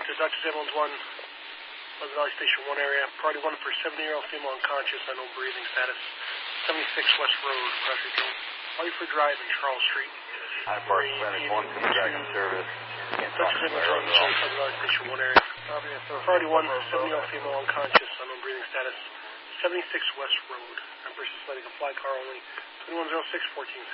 to Dutchess Ambulance 1, Pleasant Valley Station 1 area. Priority 1 for 70-year-old female unconscious, unknown breathing status. 76 West Road, Crosby Field. Whiteford Drive and Charles Street. I'm Park Clinic 1 from Dragon Service. Dutchess Ambulance 1, Pleasant Valley Station 1 area. Priority 1, 70-year-old female unconscious, unknown breathing status. 76 West Road. Empress is letting a fly car only. 2106 14.